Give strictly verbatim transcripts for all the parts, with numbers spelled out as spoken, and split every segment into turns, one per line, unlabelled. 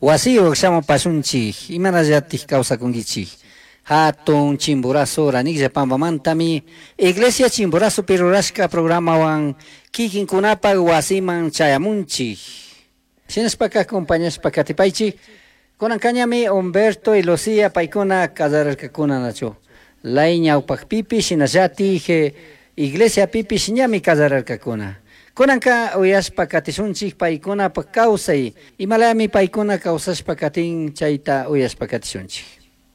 Wasi oxamo pasunchi, imanayati causa kungichi. Hatun Chimborazo, Ranigya Pambamantami, Iglesia Chimborazo Pirurashka programa wan Kikin Kunapa Wasiman Chayamunchi. Sienes para compañías para Catipaichi, con Ancañami, Humberto y Lucía Paicona, Casar Kakuna Nacho. Laiña Upakpipi, Sinajati, Iglesia Pipi, Sinyami Casar Kakuna. Con Anca Uyas Pacatisunchi, Paicona Pacausai, Himalami Paicona Causas Pacatin Chaita Uyas Pacatisunchi.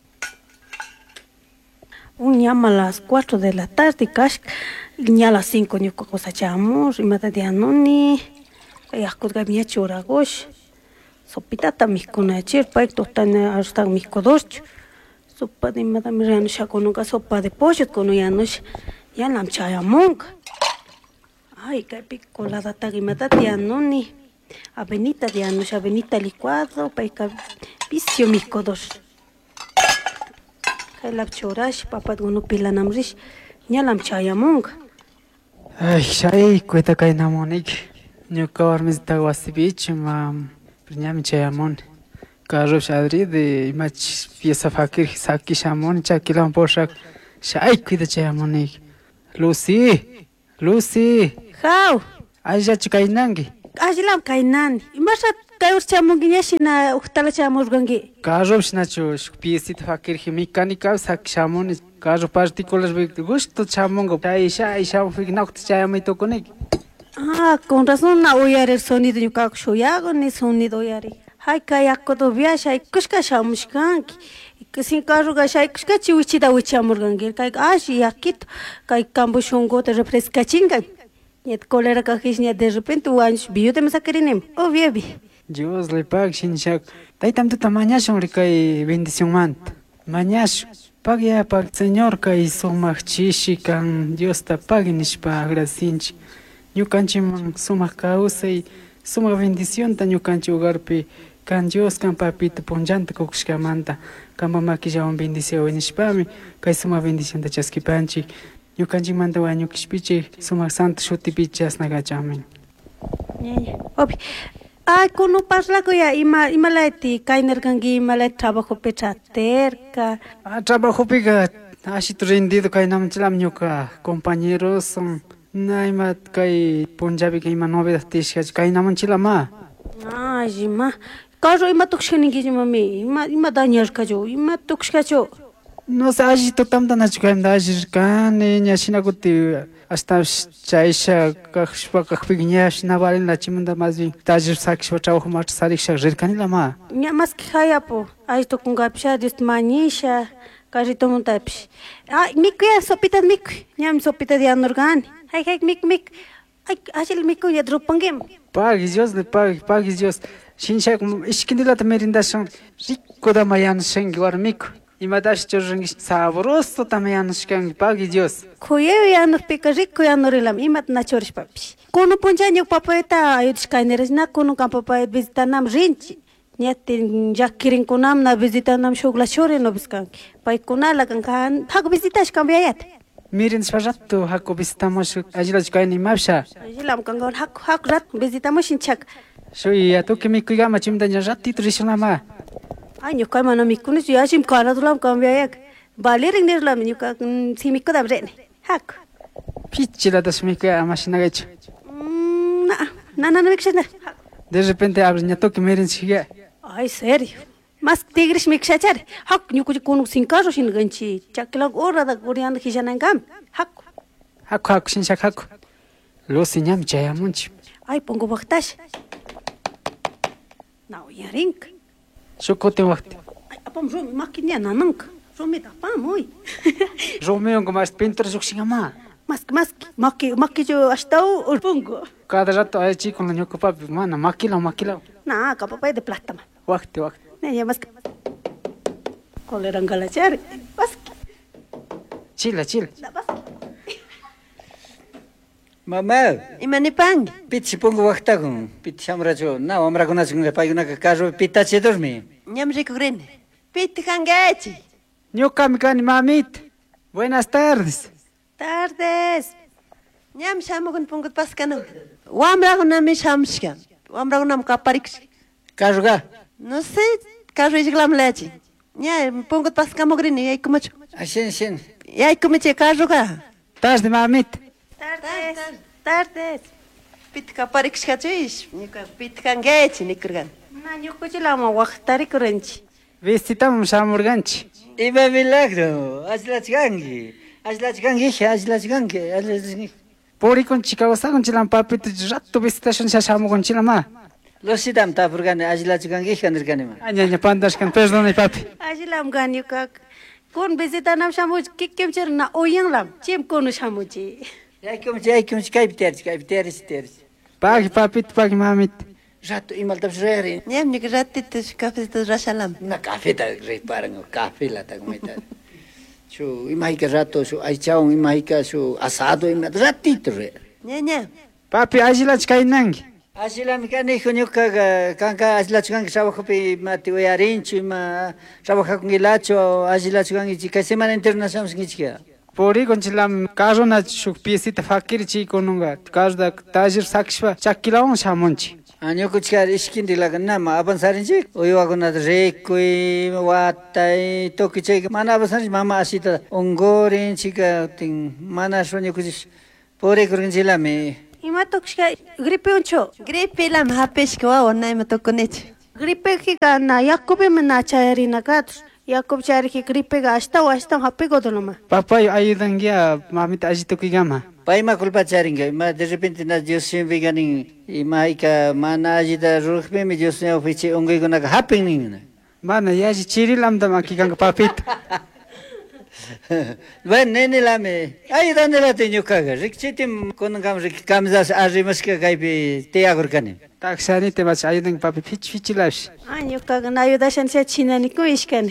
Un llama a las cuatro de la tarde, cash, ni a las cinco ni cosachamos, y mata de anoni, y a cosga mi churagosh, sopita también con el chirpa, y tostan hasta mi codoch, sopa de madame Ranosha con una sopa de pollo con uyanos, ya la chaya monk. Ay, que pico la data y mata de anoni, avenita de anos, avenita licuado, paica vicio mi codos. Kailap chorash papat gunu pila namrish nyalam chaya mung.
Ay, shay cuenta que namonik. Yo kawar mis tawasibich ma prinyam chayamon. Karo shadri de imach pieza fakir saki shamon chakilam poshak. Shay cuida chayamonik. Lucy, Lucy.
How?
Aja chikainangi.
Ajilam kainan. Imasha kayor chamunginya shina uhtala chamurgangi.
Karo shnacho pieza fakir mecánica sak shamon. Karo partículas de gusto chamongo. Shay shay sham fik nacht chayamay tokonik.
Ah, con razón na oyar el sonido yo kak shoyago ni sonido oyari. Hay kayakko to viaja y kushka shamushkanki. Que sin carro gashay kushka chiwichida uchamurgangi. Kay ashi yakito kay cambo shongo te refresca chingan. Нет колера кахишня de repente уанш биюте масакеринем. Oh viebi.
Dios le pague shinshak. Tay tanto tamañashon rikay bendición mant. Mañash pague pag Señor kay sumach chishi kan Dios ta pague nishpa agracinchi. Ñukanchi man sumach kausay sumach bendición ta ñukanchi hogarpi kan Dios kan papita ponjanta kukushkamanta kan mamaki jawan bendición nishpami kay sumach bendición ta chaskipanchi. Ñukanchi manta wa ñukishpichi sumach santo shutipichi asnagachamin.
Obi. Ay, kono pasla ya ima ima laiti kainer gangi ima laiti trabajo pecha terca.
Ah, trabajo pica así rendido kay namchilam ñuka compañeros son naima kay Punjabi kay ima novedad tishkach kay namanchilama.
Ay, ma. Kajo ima tukshkaningi mami ima ima dañar kajo ima tukshkacho.
No sé, allí totamda nachukam dajir kan ñashinakuti hasta chaisha kashpa kakpigñash navalin la chimunda más bien dajir sakshpa trabajo más sariksha rirkanila ma.
Ña más que hayapo. Ay to kungapsha distmanisha karito montapsh. Ay mikuya sopita miku. Ñam sopita de anorgan. Ay ay mik mik. Ay ajil miku ya drupangem.
Pagis Dios le pague, pagis Dios. Shinshak ishkindila tamerindash rico da mayan shengi war miku. Imadash chorring sabroso también shkan pagi Dios.
Koye ya nos pica rico ya no relam imat na chorish papi. Kono ponjaño papaeta ayudish kaineres na kono kam papaet visitanam rinchi. Niatin jakirin konam na visitanam shogla chore no biskanki. Pai konala kan kan hak visitash cambiayat.
Miren sparato hako visitamos ajila chkaini mapsha.
Ajilam kan gon hak hak rat visitamos shinchak.
Soy a to que me cuiga machim daña ratito risonama.
Ay, yo kay mana mikunis ya sim kana dulam cambiayak. Balering nirlam yo ka simiko da brene. Hak.
Pichila das me cuiga machinagacho.
Na, na na mikshana.
De repente abre ñato que miren sigue.
Ay, serio. Mas tigris mikshachar. Hak nyuku kono sin carro sin ganchi. Chaklag ora da gorian khijanan gam. Hak.
Hak hak sin shak hak. Lo siñam chayamunchi.
Ay, pongo baktash. Now yarink.
Shokote wakti.
Ay, apam rom makinya nanank. Romi da pam oi.
Romeo como más pintor suxingama.
Mask mask maki maki jo astau urpungo.
Cada rato ay chico la ñoco papi mana maquila maquila.
Na, kapapa de plata man.
Wakti wakti.
Ne ya mask. Koleran galachar. Mask.
Chila chila.
Da mask.
Mamá,
Imani pang.
pitsi pongo waktagun, pitsi hamracho, na amra kunachun le paiguna carro pitache dormi.
Ñam rico gren. Pit hangachi.
Ñoca mi cani mamit. Buenas tardes.
Tardes. Ñam shamogun pungut paskano. Wamra gunam shamshkan. Wamra gunam kaparix.
Carro ga,
No sé, carro es glam leche. Ya, pongo tas camogrini, ya hay como cho.
Ashen, shen.
Ya hay como che carro ka.
Tarde, mamita.
Tardes, tardes.
Pitka parix kachish, nika pitka ngech nikurgan.
Na ñukuchilama waqtari kuranchi.
Visitamos a Morganchi.
Iba milagro. Azlachgangi. Azlachgangi, azlachgangi, azlachgangi.
Por con chica, está con chilan papito, rato visitación se llama con chilama.
Los sidam ta furgane azlachgangi kanirganima.
Aña, ña pandas can perdón, papi.
Ajilam ganyo kak. Kon visitanam shamuj kikim na oyanglam. Chim konu shamuji.
Yaikum, yaikum, kaipteris, kaipteris, teris.
Pagi, papito, pagi, mamita.
Rato imal tabsreri.
Nyam nik ratitus kapitus rashalam.
Na café ta reparan, café la ta cometa. Su imahika rato, su aichao, imahika su asado, ima ratito re.
Nya nya.
Papi, ajilach kainangi.
Asila mi kani hunyuka kanka azlachgangi trabajo mati oyarinchu ima trabaja con gilacho azlachgangi chica semana internacional ngichkia.
Por con chilam carro na su piecita fakir chi konunga. Carro da tajir sakshwa chakilaon shamonchi.
Año kuchkar iskindi laga nama avanzarinchi. Oyo aguna rekui watai tokiche mana avanzarinchi mama asita ongorin chica ting mana shonyo kuchish. Por ekurginchila me.
Ima tokshka gripe uncho.
Gripe lam hapesh kwa onna ima tokonech.
Gripe ki ka na Yakobe na chayari na kat. Yakob chayari ki gripe ga hasta o hasta hape godoloma.
Papá, ayudangia, mamita ajito kigama.
Paima culpa charinga, ma de repente na Dios sim veganin y maika mana ajida rukhme me Dios ne ofici ongai guna happening.
Mana, yaji chirilam da makikanga papito.
Van nene lame. Ay dan la teño kaga. Rikchitim con gam rik kamzas arimaska gaibi te agurkane.
Tak sani te mas ayudang papi fich fichilash.
Año kaga na ayudashan se chinani ko ishkane.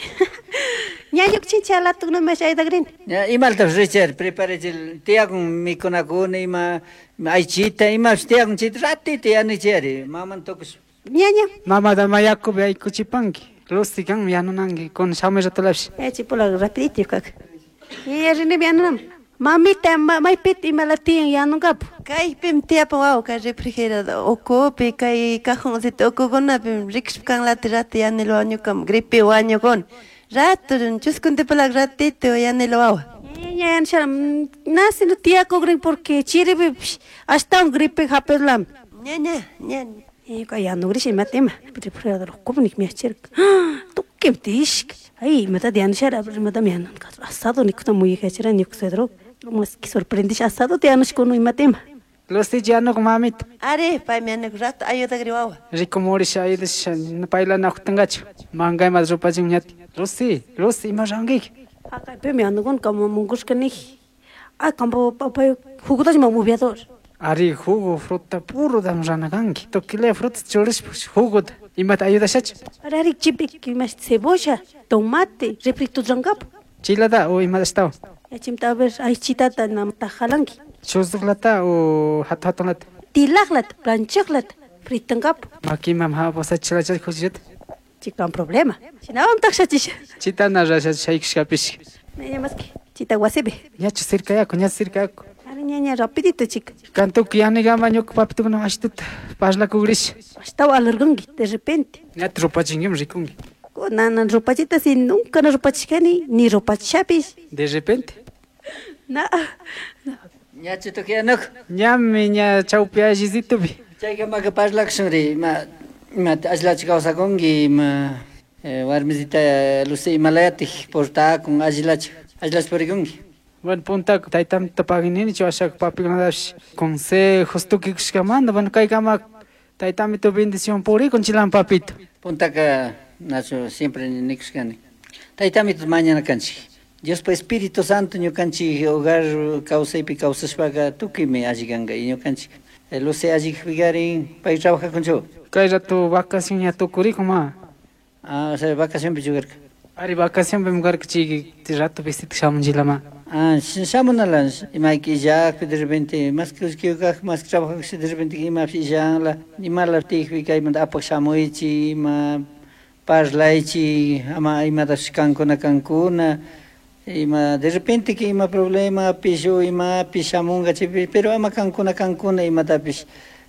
Ñaño chinchala tu no me ayudagrin.
Ya imal tab recher prepare el te agun mi conacone ima ay chita ima te agun chit ratti te ani cheri maman tokus.
Ñaña.
Mama da mayako be ay kuchipangi. Lusti kang yanunangi con samera tolash.
Eh chipola rapidito kak. Ya rene bianam. Mamita mai pit imalati yanungap.
Kai pim tiapo au ka refrigerado oko pe kai cajón se toko gona pim rix kan la tirate ya nelo año kam gripe o año con. Rato chuskunte pala ratito ya nelo au.
Ya sham nasi no tía cogren porque chiribe hasta un gripe hapeslam.
Nya nya nya.
Eh ka yanugri shi matema. Refrigerado kopnik mi acher. Tu kim tish. Ay, mata de anshara, mata me han asado ni kuta muy hechera ni kusedro. Mas que sorprendente asado te anos con un tema.
Lusti jano con mamita.
Are pa me an rato ayuda griwa.
Rico morisha ayudas na paila na kutangacho. Mangay mas ropa jingnyati. Lusti, Lusti majangi.
Acá pe me ando con como mungus que ni. Ah, como papá jugudas me moviador.
Ari jugo fruta puro dam ranagangi. Tokile fruta choris jugo. Imat ayudas ach.
Ari chipik que mas cebolla, tomate, refrito zangap.
Chilada o imat estao.
Ya chimta ver ay chitata na tajalangi.
Chuzuglata o hatatonat.
Tilaglat, planchaklat, fritangap.
Maki mam ha bosa chilachat khujit.
Chica problema. Si no vamos taxachish.
Chita na rasha shaiksh kapish.
Me llamas que chita wasebe.
Ya chusirka ya kunya sirka.
Ari ñaña rapidito chica.
Canto que ya nega maño papito no ashtut. Pasla kugrish.
Estaba alargangi de repente.
Ya tropa jingim rikungi.
Nana ropachita si nunca no ropachikani ni ropachapis.
De repente.
Na.
Ya chito que anok.
Ñame ña chaupia jizitubi.
Chayka maka parlaksuri ma ma azlach causa kongi ma warmizita luce imalayati porta con azlach azlach porigongi.
Bueno, punta taitam tapaginini chuashak papi ganash. Consejos tu que xkamanda van kai kama taitam tu bendición pori con chilan papito.
Punta ka nacho siempre nixkani. Taitami tu mañana kanchi. Dios pa Espíritu Santo nyo kanchi hogar causa y causa spaga tukime ajiganga nyo kanchi. Luce ajig bigarin pa trabaja con yo.
Kai rato vacación ya to kuri kuma.
Ah, o sea, vacación bijugar.
Ari vacación bem gar kchi rato visit shamunjilama.
Ah, shamunala imai ki ja de repente más que que más trabajo que de repente ima ya la imala tih vi kai manda apo shamuichi ma parlaichi ama ima das kankuna kankuna ima de repente que ima problema piso ima pisamunga chipi pero ama kankuna kankuna ima tapis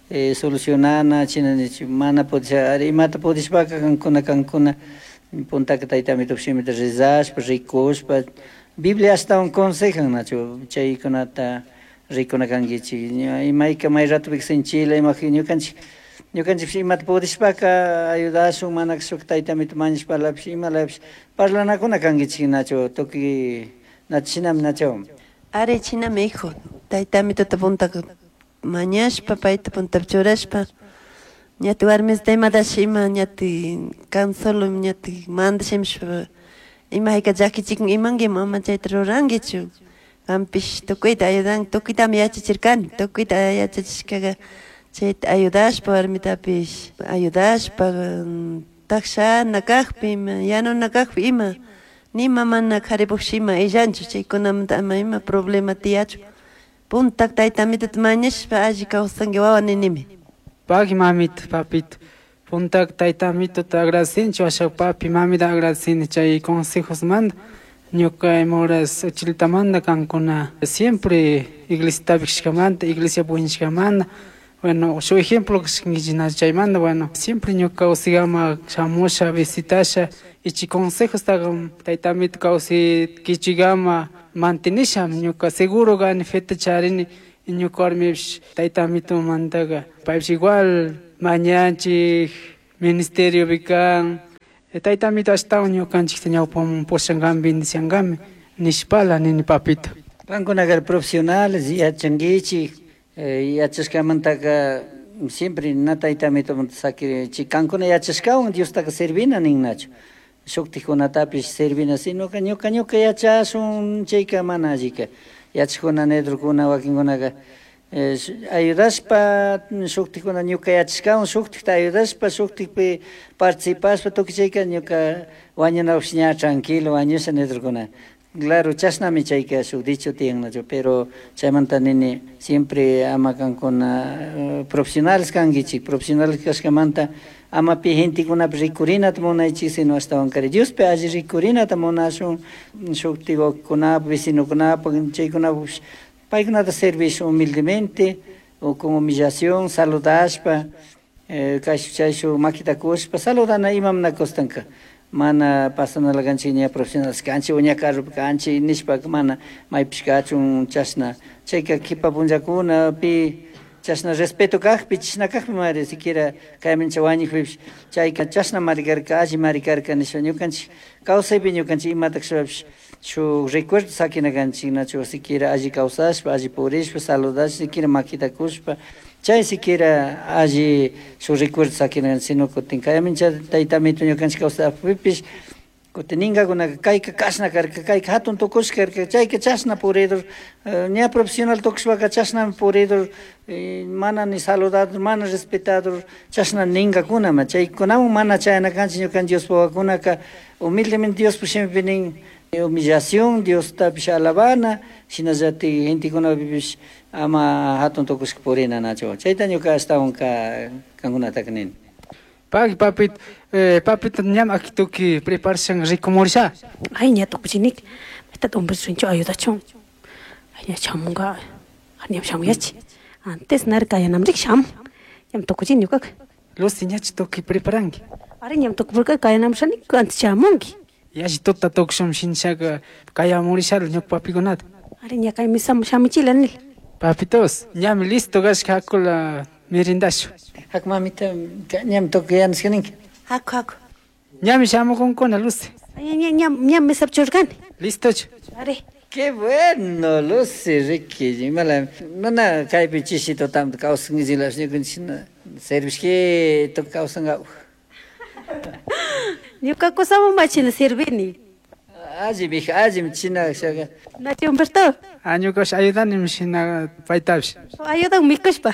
eh, solucionana china mana podisha imata podishpaka kankuna kankuna puntaka taytamita upshimita rezashpa rikushpa Biblia hasta un consejo nacho chaykunata rikunakankichik imayka may ratopik sinchila imagino ñukanchik ñukanchik imata pudishpaka ayudashun mana shuk taytamita mañashpalapish imalapish parlanakuna kankichik nacho tukuy nacho shinami nacho
Are chinami hijo taytamitata puntaka mañashpa payta punta churashpa ñati warmisda imadash ima ñati kan solo ñati mandashimshpa ima hayka llakichik imanki mama chayta rurankichu ampish tukuyta ayudan tukuitami yachachirkani tukuyta yachachishkaga chayta ayudashpa warmitapish ayudashpa takshana kaqpi ima yanuna kaqpi ima nima mana qharipuqshi ima illanchu chaykunamanta ama ima problema tiyachu puntak taytamitata mañashpa alli kawsanki wawa ninimi
Pagi mamita papito puntak taytamitata agradecinchu ashak papi mamita agradecini chay consejos manda ñuka moras uchiltamanta kankuna siempre iglesia kishkamanta iglesia buenishkamanta bueno su ejemplo kishkina chaymanta bueno siempre ñuka usigama shamusha visitasha ichi consejos tagam taytamita kawsi kichigama mantenisham ñuka seguro gani feta charini ñuka warmipish taytamita mantaga paypish igual mañanchik ministerio bikan taytamita ashtawan ñukanchikta ñawpaman pushanqami bendicianqami nishpala nini papito
kankunaqa profesionales yachankichik yachashkamantaka siempre na taytamita sakirichik kankuna yachashkawan Diostaka servina ninnachu shuktikunatapish servina sinoqa ñuka ñuka yachashun chayka mana allika yachajkuna nedurkuna wakinkunaqa ayudashpa shuktikuna ñuka yachashkawan shuktikta ayudashpa shuktikpi participashpa tukuy chayka ñuka wañunapish ña tranquilo wañusha nedurkuna claro chashnami chayka shuk dicho tiyannachu pero chaymanta nini siempre ama kankuna profesionales kankichik profesionales kashkamanta amapi gentikunapi rikurinata munaychik sino ashtawankari Diospi alli rikurinata munashun shuktikunapa vecinokunapa chaykunapish paykunata servish humildemente o con humillación saludashpa kayshuk chayshuk makitakushpa saludana imamana costanka mana pasanalakanchik ña profesionales kanchik o ña carrupi kanchik nishpa mana maypish kachun chashna chayka kipa punllakunapi chashna respeto kaqpi chishna kaqpi mari siquiera kaymancha wañikpipish chayka chashna marikarka alli marikarka nishpa ñukanchik kawsaypi ñukanchik imatakashapish shuk recuerdo sakinakanchik nachu siquiera alli kawsashpa alli purishpa saludashpa siquiera makitakushpa chay siquiera alli shuk recuerdo sakinakanchik sino kutin kaymancha taytamita ñukanchik kawsappipish kutin ninkakunaka kayka kashna karka kayka hatun tukush karka chayka chashna puridor ña profesional tukushpaka chashnami puridor mana ni saludador mana respetador chashna ninkakunama chaykunaman mana chayanakanchik ñukanchik Dios wawakunaka humildemente Dios shimipi nin humillación Diostapish alabana shinallatik gentikunapipish ama hatun tukushka purina nacho chayta ñuka ashtawanka kankunataka nini
Pagi papito eh, papito ñam aquí tuki preparación rico morisha
Ay ña tukuchinik meta hombres rincho ayudachon ay ña chamunga ñam shamuyachi antes narka ya namrik sham ñam tukuchin ñuka
Lucy ñachi tuki preparangi
Are ñam tukburka kaya namshani antes chamungi
yashi tota tukshum shinshaka kaya morishal ñuka papikunata
Are ña kay misam shamichilanil
Papitos ñam listo gashka hakula merendashu
hak mamita ñam tukuyanashkaninka
haku haku
ñami shamukunkuna Lucy
Ay ña ña ña misap churgani
listochu
Are
qué bueno Lucy Ricky mala nana kaypi chishito tamta kawsankichilash ñukanchik servishki tukuy kawsanka
ñuka kusama machina sirvini
alli mija alli china shaka
Nachi Humberto
añukash ayudanim shina paytapish
ayudan mikushpa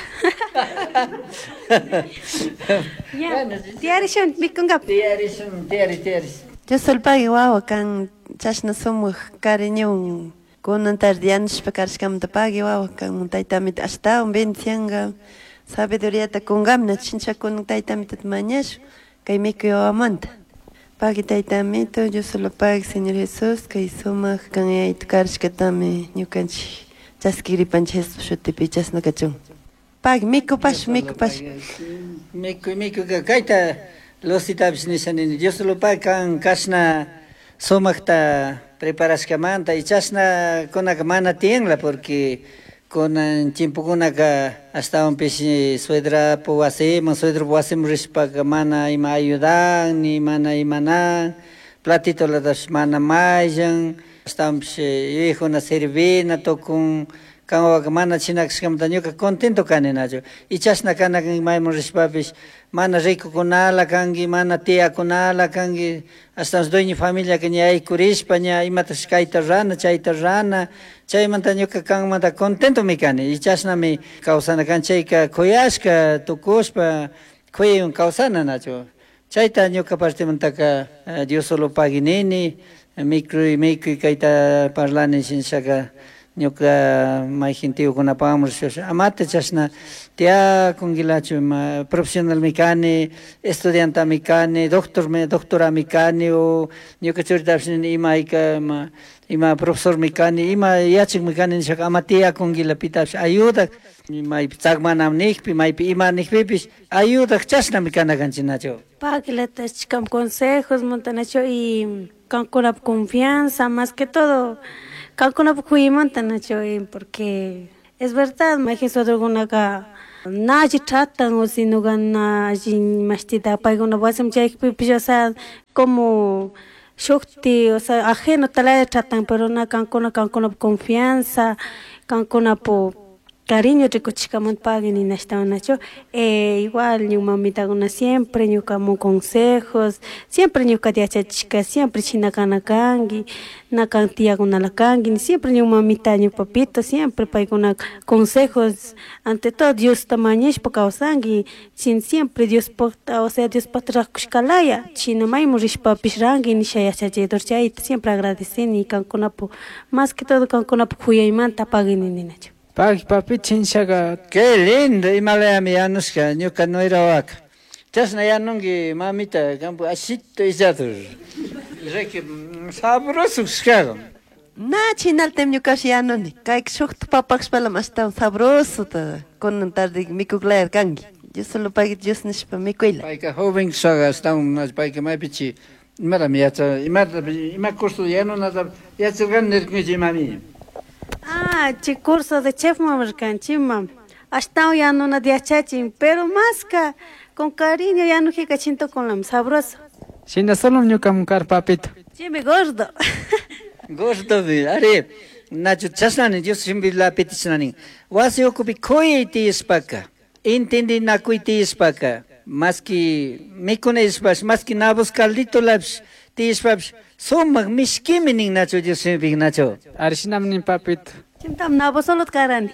ña tiarishun mikungap
tiarishun tiari tiaris
Yo solpagi wawa kan chashna sumuq cariñon kunan tardianishpa karishkamanta pagi wawa kan taytamita ashtawan bendicianga sabiduriata kungamna chinchakuna taytamitata mañashu kay mikuy wawamanta pagi taytamita yo solo pagi Señor Jesús kay sumaq kan yayita karishkatami ñukanchik chaskiripanchik Jesús shutipi chasna kachun pag miku pash miku pash
Miku miku ka kaita los itabs ni sanin Dios lo pa kan kasna somakta preparaskamanta y chasna kona mana tienla porque con tiempo kuna ka hasta un pesi suedra po hacemos suedra po hacemos rispa mana ima ayudan ni mana imana platito la das mana majan hasta un pesi hijo na servina to con kan mana chinak skam tanyo ka contento kanena jo y chasna kana kan maimos rispa pes mana rico kunala kangi mana tia kunala kangi hasta os doña familia que ni hay curispa ni hay matas kaita rana chaita rana chay mantaño ka kan manta contento mi kani y chasna mi kausana kan chay ka koyashka tukuspa koy un kausana nacho chayta ñuka parte mantaka Dios solo paginini micro y micro kaita parlani sin shaka ñuka may gentío kuna pamos amate chasna tia congilacho profesional mecane estudiante mecane doctor me doctora mecane o ñuka churta ima ika ima profesor mecane ima yachik mecane shaka amatia congila pitas ayuda may tsagmanam nikpi may ima nikpipis ayuda chasna mecana ganchinacho
Paquileta chicam consejos montanacho y con confianza más que todo Calcula Nacho, porque es verdad, me dije sobre alguna nadie trata o si no gana mastita para una voz o sea como shokti o sea ajeno tal vez tratan pero una cancona cancona confianza cancona po cariño de cochicamont paguen y nesta nacho eh, igual ni mamita una siempre ni como consejos siempre ni kadiacha chica siempre china kana kangi na cantia con la kangi siempre ni mamita ni papito siempre para con consejos ante todo Dios tamañes por causangi sin siempre Dios porta o sea Dios patra kushkalaya china mai murish papisrangi ni shaya chaje dorchai siempre agradecer ni cancona po más que todo cancona po cuya imanta paguen ni nacho
Pag papi chinchaga.
Qué lindo, y malaya mi anuska, ñuka no era waka. Chasna ya nungi mamita campo asito y jatur. Reke sabroso skago.
Na chinaltem ñukashi anoni, kay shuktu papax palamasta sabroso ta con tarde mikuklayar kangi. Yo solo pagi Dios nishpa mikuila.
Paika joven saga está un paika mai pichi. Mara mi yata, imata ima curso ya no nada, ya se ganar con mami.
Ah, chi curso de chef mamercan, chimam. Hasta ya no nadie chachim, pero más que con cariño ya no jica chinto con la sabroso.
Sina solo ñuka mukar papito.
Chime gordo.
Gordo vi, are nacho chasnani Dios simbi la peticionani. Wasi okupi koi ti espaka. Intendi na koi ti espaka. Más que me cones más que nabos caldito labs ti espaps. Somag miskimining nacho Dios simbi nacho.
Arishinam ni papito.
Chimtam nabo solo karani.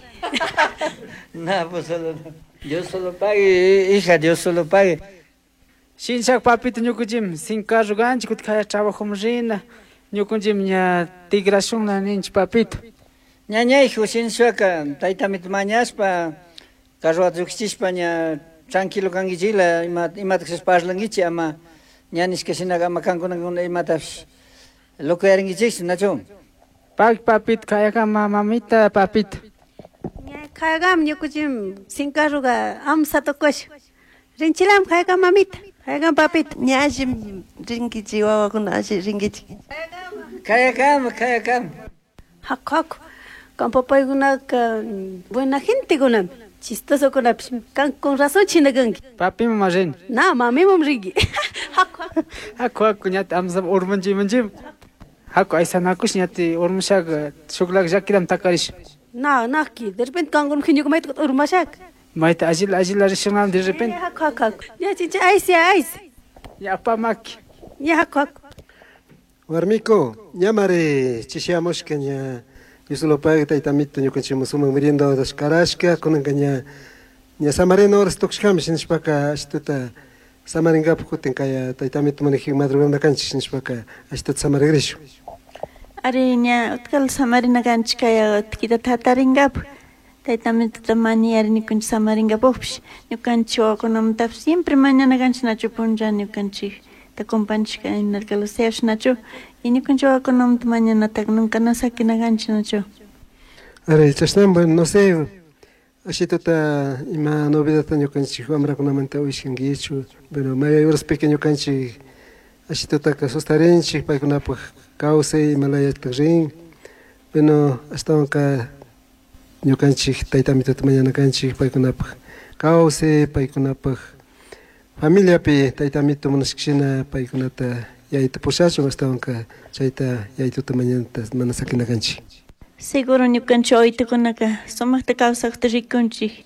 Nabo solo. Dios solo pague, hija, Dios solo pague.
Shinshak papito ñukunchim sin carro ganchi kut kaya trabajo mrina. Ñukunchim ña tigración la ninch papito.
Ñaña hijo shinshaka taitamit mañaspa carro atrukchispa ña tranquilo kangichila ima imataksis parlangichi ama ñanis que sinaga makankunakuna imatash loco yaringichis nacho.
Pag papito kaya ka mamita papito.
Kaya gam ñukunchim sin carro ga am satokosh. Rinchilam kaya ka mamita. Kaya papito.
Ñashim ringichi wawa kuna ashi ringichi.
Kaya kam, kaya kam.
Haku haku. Con papá una buena gente con chistoso con con razón china gangi.
Papi mama rin.
Na mami mom rigi. Haku haku.
Haku haku ñat amzam ormanji manjim. Haku aisa nakush ñati ormashak shuklak jakiram takarish.
Na na ki de repente kangon khinyo ko mait ormashak.
Maita ajil ajil arishonam de repente.
Haku haku haku. Ya chicha ais ya ais.
Ya pamak.
Ya haku haku.
Warmiko, ñamare chishiamos que ña Yusolo pague taitamito ñukanchimo suma merienda das karashka kunanka ña ña samarena horas tokshkami shinishpaka ashtuta samaringapu kutin kaya taitamito manejig madruganda kanchi shinishpaka ashtuta samaregreshu.
Ari ña utkal samarina kanchi kaya tikita tataringapu taitamito tamani ari ñukanchi samaringapupish ñukanchi wawakunamantap siempre mañana kanchi nachu puncha ñukanchi takompanchika inalkaluseash nachu y ñukanchi wawakunamanta mañana tak nunca nasakina kanchi nachu.
Ari chashnam bueno no sé así tota ima novedad taño canchi hamra con amanta uishangichu pero mayores pequeño canchi así tota casos tarenchi para con apa causa y malaya tagrin bueno hasta acá yo canchi taitamito mañana canchi para con apa causa para con apa familia pe taitamito monaskina para con ata ya itu posacho hasta acá chaita ya itu mañana manasakina canchi.
Seguro ñukanchik oytukunaka sumakta kawsaqta rikunchik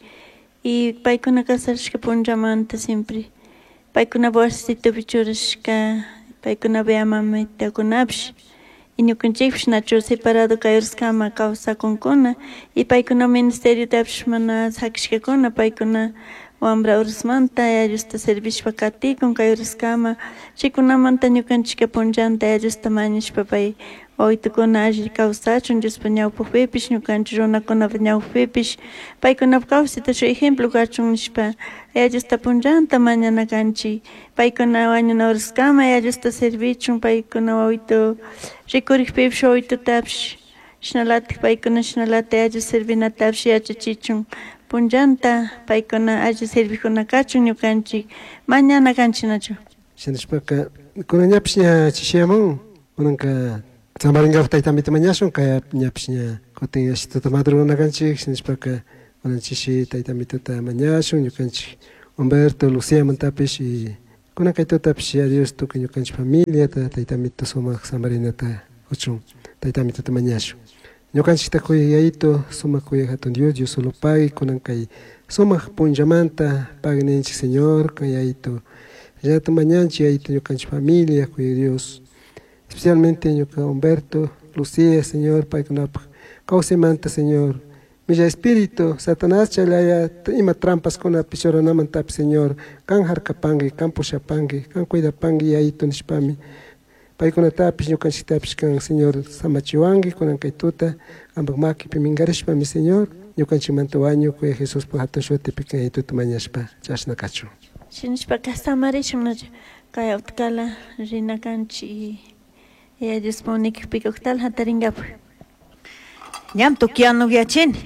y paykunaka sarishka punchamanta siempre paykuna wasitupi churashka paykunapi ama mamitakunapish y ñukanchikpish nachu separado kayurskama kawsakunkuna y paykuna ministeriotapish mana sakishkakuna paykuna wambra urasmanta yallusta servishpa katikun kayurskama chaykunamanta ñukanchikka punchanta yallusta mañashpa pay oytukuna alli kawsachun Diospa ñawpakpipish ñukanchik runakunapa ñawpakpipish paykunapa kawsayta shu ejemplo kachun nishpa yallusta punllanta mañana kanchik paykuna wañunawrashkama yallusta servichun paykuna oytu rikurikpipish oytutapish shinalatik paykuna shinalata yallu servinatapish yachachichun punllanta paykuna alli servikuna kachun ñukanchik mañana kanchinachu
Shinashpaka kunañapish ña chishiyamun kunanka Samaringa taitamita mañashun kaya ñapish ña kutin ashituta madrugana kanchik shinashpaka kunanchishi taitamituta mañashun ñukanchik Humberto Lucía mantapish y kunan kaytutapish adiós tukuy ñukanchik familiata taitamita sumak samarinata uchun taitamituta mañashun ñukanchikta kuyayayto sumak kuyay hatun Dios Dios solo pagui kunan kay sumak punchamanta pagninchik Señor kayayto llata mañanchik yayto ñukanchik familia kuyay Dios especialmente ñuka Humberto, Lucía, Señor, paykunapa kawsaymanta, Señor. Milla espíritu, Satanás chalaya ima trampas kuna pichoranamantap, Señor. Kan harkapangi, kan pushapangi, kan cuidapangi yayito nishpami. Paykunatapish ñukanchiktapish kan, Señor, samachiwangi kunan kaytuta, ambak maki pimingarishpami, Señor. Ñukanchikmanta wañu kuya Jesús pa hatun shuti pikan yaytuta mañashpa, chashna kachu.
Shinishpaka samarishun kaya utkala rina kanchi ya disponik pikoktal hataringap ñam tukiano yachin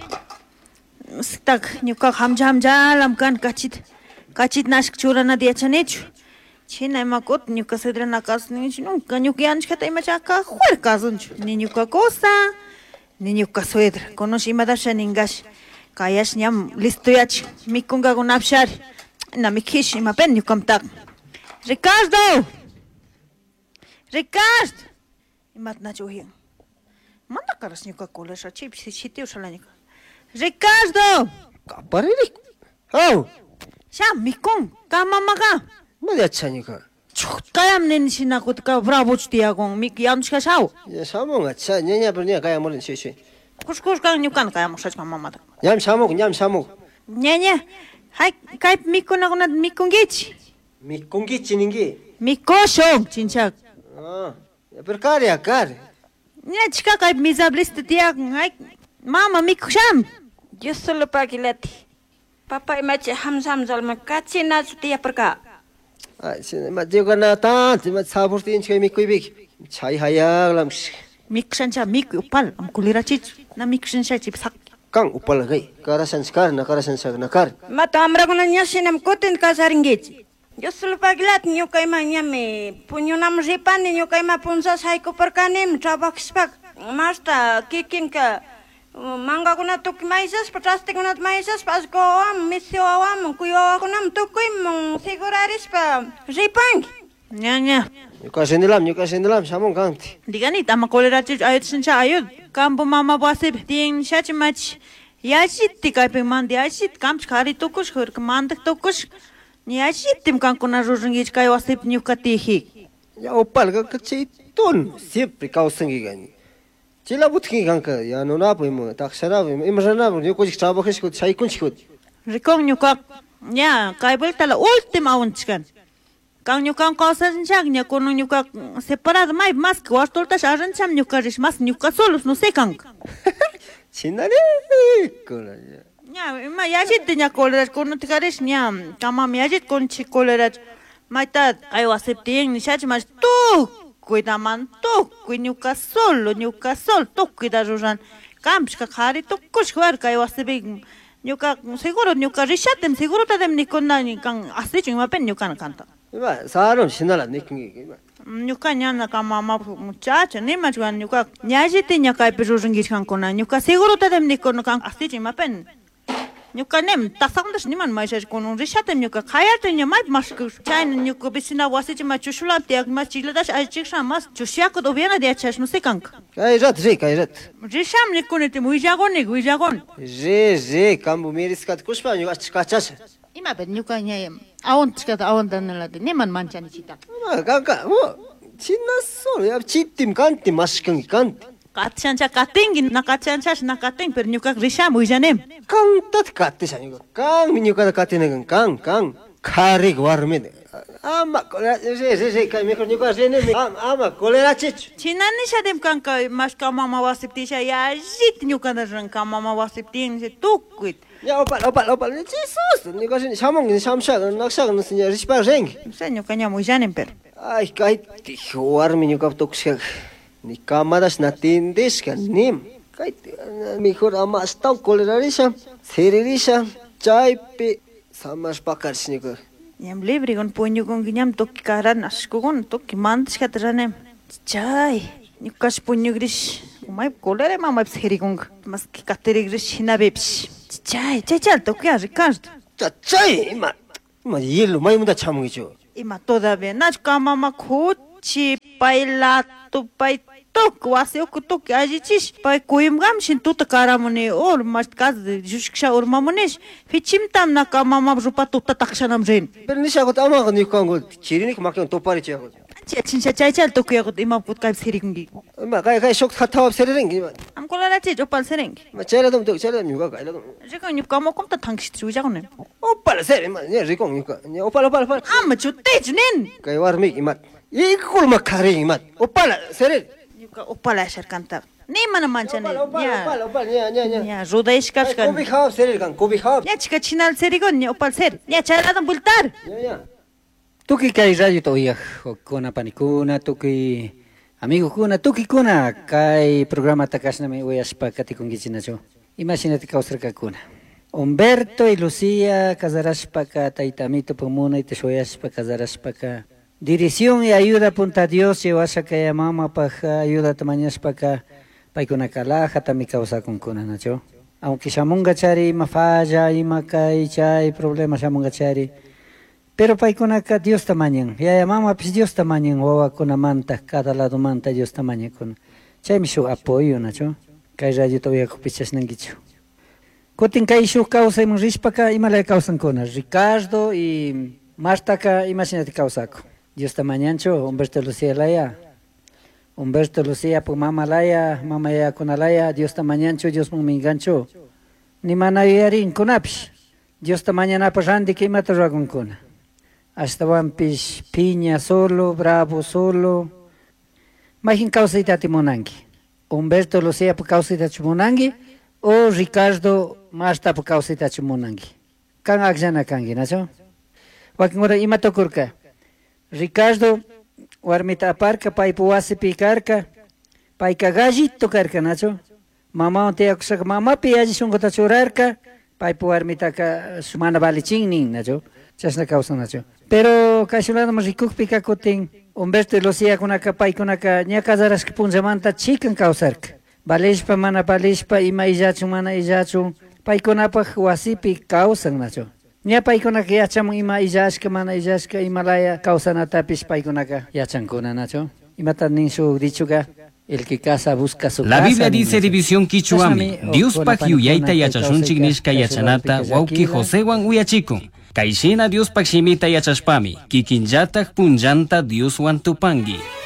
stak ñuka hamja hamja lamkan kachit kachit nask churana diachanichu china makot ñuka sedrana kasnichu nunca ñukianch kata imachaka huerkazunchu ni ñuka cosa ni ñuka suedra konosh imadasha ningash kayash ñam listo yach mikunga gunapshar na mikish imapen ñukamtak Ricardo Ricardo Imat na chuhin Manda karas ñuka kulesha chip sitio shalañuka Ricardo
Kaparirik Hau
Sham mikun kama maga
Mada chañuka
Kayam nen sinakut ka bravo chtiagon mik yanchka shau
Ya samonga cha ñaña pero ña kaya molin shi
Kush kush kan ñukan kaya mushachka mamata
Ñam samok ñam samok
Ñaña hay kay mikuna kuna mikungich
Mikungi chiningi
Mikoshong chinchak
Ah pero kare akar
Ña chika kay misablista tiak hay mama mikusham
Yo solo pagilati. Papa imache hamsam zalma kachina sutia perka.
Ay sin ma digo na tant ma saburtin chai mikuibik chai hayag lam
Mikshancha mik upal am kulirachich na mikshancha chip sak
kang upal gai kara sanskar na kara sansak na kar
Mata amra kuna nyasinam kotin kasaringit. Yo solo pagilati nyo kay ma nyame punyo nam ripan nyo kay ma punsa saiko perkanem trabak spak. Masta kikin ka manga kuna tuk maisas patraste kuna maisas pas ko am misio am kuyo kuna tukuy mong siguraris pa ripang.
Ña ña
Yuka sendilam yuka sendilam samong kanti
Digani tama kulirachich ayot shancha ayot kampo mama wasip ting shachi mach yachit tikay pe mandi yachit kamch khari tukush khur mandak tukush yachit tim kan kuna rurungich kay wasip nyuka tihi
Ya upal ka kachai ton siempre kausangi gani Chila butki kanka ya no na po imo taksara po imo imrana po yuko jik trabajo shikot chai kun shikot
Rikong nyuka ña kay vuelta la última unchkan Kan ñukan cosas nchak ña kono ñuka separado may mas que wastoltash arrancham ñuka rish mas ñuka solos no sé kan
Chinare kola ya
ña ima yachit ña kolerash kono tikarish ña kamam yachit kon chi kolerash mayta kay wasip ting ni shach mas tu cuidaman tu cuy ñuka solo ñuka sol tu cuida ruran kamshka khari tu kush khwar kay wasip ñuka seguro ñuka rishatem seguro tadem nikonna nikan asichu imapen ñuka kanta.
Ima saron shinala nikingi ima.
Ñuka ñana mama muchacha ni machwan ñuka ñallite ñaka pirurungis kankuna ñuka seguro tadem nikonna kan asichu imapen. Ñuka nem tasandas niman maisha con un rishatem ñuka khayate ñamay masku chain ñuka bisina wasichi machushula tiak machiladas aichiksa mas chushiako dobiana de achas no sé kank.
Kairat re kairat.
Risham nikunete muy jagon ni muy jagon.
Re re kambu miriskat kushpa ñuka chkachas.
Ima ben ñuka ñayem. Awon tskata awon danalade niman manchani chita.
Ma kanka mo chinasol ya chitim kanti mashkangi kanti.
Katchancha katingi na katchanchas na kating pero ñuka risham muy janem.
Kantat katisa ñuka. Kan ñuka katingan kan kan. Kari warme. Ama re re re kai mejor ñuka rene ama kolera chich.
Chinani shadem kanka mashka mama wasiptisha ya jit ñuka daran ka mama wasiptin se tukuit.
Ya opal opal opal Jesus. Ñuka sin shamong ni shamsha naksa no señor rispa reng.
Se ñuka ña muy janem pero.
Ay kai warme ñuka tuksha. Ni kamadas na tindisca nim. Kai mejor ama hasta kolera risha. Seririsha chaipe samas pakars ñuka.
Ñam libre con puño con guiñam toki karan asco con toki mantis katranem. Chai, ñukas puño gris. Umay kolere mama pseri con mas ki kateri gris hinabepsi. Chai, chai chal toki a Ricardo.
Chai, ima. Ima yelo mai muda chamugicho.
Ima todavía nachka mama cochi pailato pai tok wase ok tok ajichis pai kuimgam shin tuta karamone or mas kaz jushksha or mamonesh fichimtam na ka mama rupa tuta takshanam ren.
Pero nisha got ama ko nikango chirinik makyon topari chiya ko.
Chincha chai chal tok yagot ima put kai seringi.
Ma kai kai shok khatawab sereng.
Am kolara chi opal sereng.
Ma chela dum tok chela myuga kai la dum.
Rikon nyuka mo kom ta thangshi trujagone.
Opal sereng ma ne rikon nyuka. Ne opal opal opal.
Am chutte junen.
Kai war mi imat. Ikul makare imat. Opal sereng.
Nyuka opal ashar kanta. Ni mana manchane.
Opal opal opal nya nya nya.
Ya rodaish kashkan.
Kobi khab sereng kan kobi khab.
Ya chika chinal serigon nya opal ser. Ya chala dum bultar.
Nya nya.
Tuki kai radio toya kuna panikuna tuki amigo kuna tuki kuna kai programa takashna me voy a spa katikun gichinacho. Imagínate kausraka kuna. Humberto y Lucía Casarashpaka Taitamito Pomuna y Teshoyashpa Casarashpaka. Dirección y ayuda punta Dios llevashaka ya mama paja ayuda tamañashpaka paikuna kalaja tami causa con kuna nacho. Aunque shamunga chari ima falla ima kai chay problema shamunga chari. Pero paikunaka Dios tamañan, ya mama pues Dios tamañan, wawa kuna manta, cada lado manta Dios tamañan kuna. Chay mi su apoyo nacho, kay radio todavía kupichas nangicho. Kutin kay su causa imun rispaka imala causan kuna, Ricardo y Martaka imagínate causako. Dios tamañancho, Humberto Lucía laya, Humberto Lucía por mama laya, mama ya kuna laya, Dios tamañancho, Dios mumingancho. Ni mana yarin kunapish, Dios tamañana pasandi que imata ragun kuna. Hasta Wampis, Piña solo, Bravo solo. Majin causa itati monangi. Humberto Lucía por causa itati monangi o Ricardo Marta por causa itati monangi. Kan akjana kangi, nacho? Wakin ora imato kurka. Ricardo warmita aparka pai puwasi pikarka. Pai kagajito karka, nacho? Mama te akusak mama piaji sungota churarka. Pai puwarmita ka sumana balichin, nacho? Chasna causa nacho. Pero kasulada mas ikukpika kuting Humberto y Lucía kunaka pai kunaka nya kazaras punjamanta chikan kausark. Balishpa mana balishpa ima ijachu mana ijachu pai kunapa wasipi kausan nacho. Nya pai kunaka yachamun ima ijashka mana ijashka imalaya kausanatapis pai kunaka yachankuna nacho. Imata ninsu dichuga el que casa busca su
La
casa.
Biblia dice división quichuami, Dios pakiu yaita yachashunchik nishka yachanata, wauki Josewan uyachikun. Kaishena Dios pakshimita yachashpami, kikinyatak punjanta Dios wantupangi.